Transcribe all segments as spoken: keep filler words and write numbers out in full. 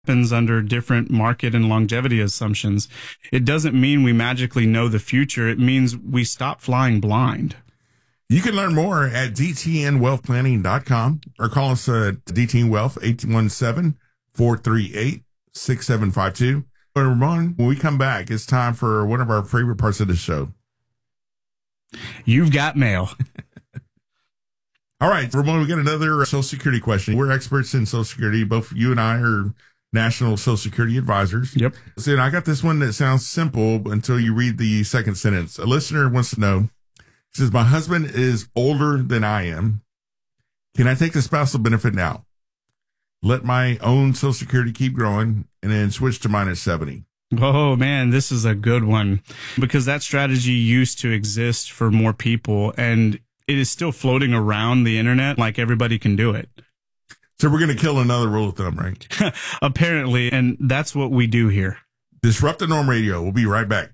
happens under different market and longevity assumptions. It doesn't mean we magically know the future. It means we stop flying blind. You can learn more at d t n wealth planning dot com or call us at D T N Wealth eight one seven, four three eight, six seven five two. But Ramon, when we come back, it's time for one of our favorite parts of the show. You've got mail. All right, Ramon, we got another Social Security question. We're experts in Social Security. Both you and I are national Social Security advisors. Yep. So I got this one that sounds simple until you read the second sentence. A listener wants to know, says, my husband is older than I am. Can I take the spousal benefit now? Let my own Social Security keep growing and then switch to mine at seventy. Oh, man, this is a good one because that strategy used to exist for more people, and it is still floating around the internet like everybody can do it. So we're going to kill another rule of thumb, right? Apparently, and that's what we do here. Disrupt the Norm Radio. We'll be right back.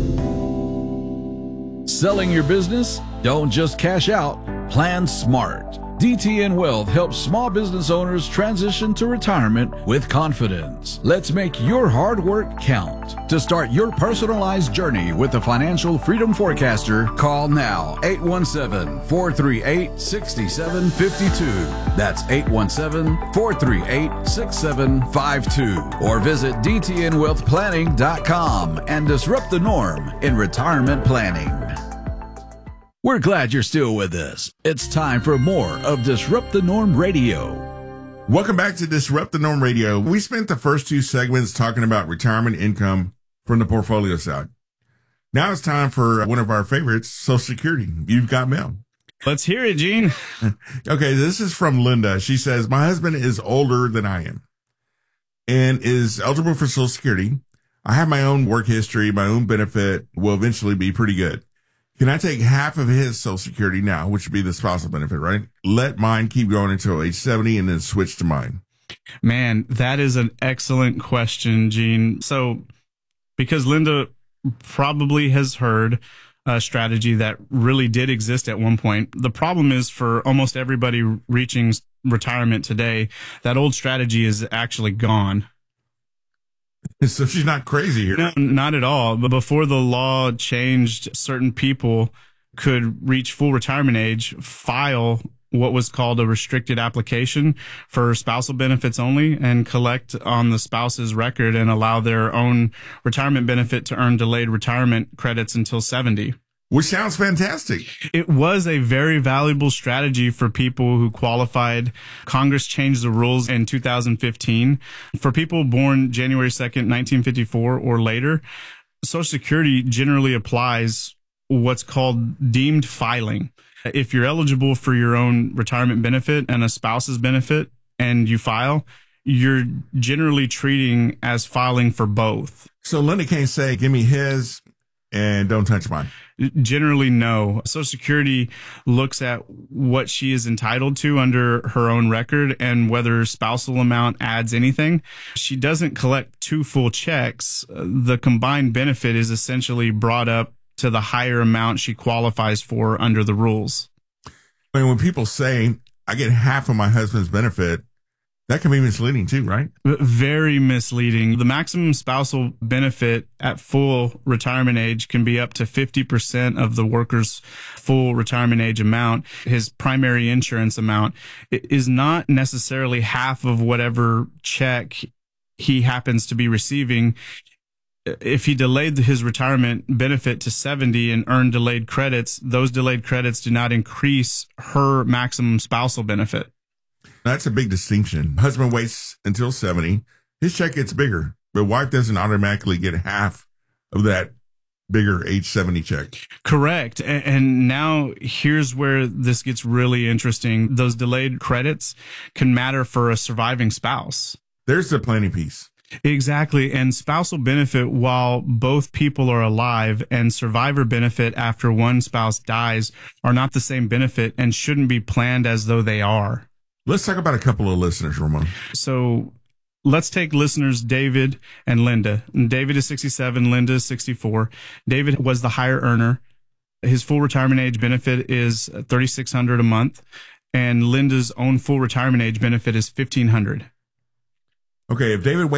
Selling your business? Don't just cash out. Plan smart. D T N Wealth helps small business owners transition to retirement with confidence. Let's make your hard work count. To start your personalized journey with the Financial Freedom Forecaster, call now eight one seven, four three eight, six seven five two. That's eight one seven, four three eight, six seven five two. Or visit D T N wealth planning dot com and disrupt the norm in retirement planning. We're glad you're still with us. It's time for more of Disrupt the Norm Radio. Welcome back to Disrupt the Norm Radio. We spent the first two segments talking about retirement income from the portfolio side. Now it's time for one of our favorites, Social Security. You've got mail. Let's hear it, Gene. Okay, this is from Linda. She says, my husband is older than I am and is eligible for Social Security. I have my own work history. My own benefit will eventually be pretty good. Can I take half of his Social Security now, which would be the spousal benefit, right? Let mine keep going until age seventy and then switch to mine. Man, that is an excellent question, Gene. So because Linda probably has heard a strategy that really did exist at one point. The problem is for almost everybody reaching retirement today, that old strategy is actually gone. So she's not crazy here. No, not at all. But before the law changed, certain people could reach full retirement age, file what was called a restricted application for spousal benefits only, and collect on the spouse's record and allow their own retirement benefit to earn delayed retirement credits until seventy. Which sounds fantastic. It was a very valuable strategy for people who qualified. Congress changed the rules in two thousand fifteen. For people born January second, nineteen fifty-four or later, Social Security generally applies what's called deemed filing. If you're eligible for your own retirement benefit and a spouse's benefit and you file, you're generally treating as filing for both. So Linda can't say, give me his and don't touch mine. Generally, no. Social Security looks at what she is entitled to under her own record and whether spousal amount adds anything. She doesn't collect two full checks. The combined benefit is essentially brought up to the higher amount she qualifies for under the rules. I mean, when people say, I get half of my husband's benefit, that can be misleading too, right? Very misleading. The maximum spousal benefit at full retirement age can be up to fifty percent of the worker's full retirement age amount. His primary insurance amount is not necessarily half of whatever check he happens to be receiving. If he delayed his retirement benefit to seventy and earned delayed credits, those delayed credits do not increase her maximum spousal benefit. That's a big distinction. Husband waits until seventy. His check gets bigger, but wife doesn't automatically get half of that bigger age seventy check. Correct. And now here's where this gets really interesting. Those delayed credits can matter for a surviving spouse. There's the planning piece. Exactly. And spousal benefit while both people are alive and survivor benefit after one spouse dies are not the same benefit and shouldn't be planned as though they are. Let's talk about a couple of listeners, Ramon. So let's take listeners David and Linda. David is sixty-seven, Linda is sixty-four. David was the higher earner. His full retirement age benefit is thirty-six hundred dollars a month, and Linda's own full retirement age benefit is fifteen hundred dollars. Okay, if David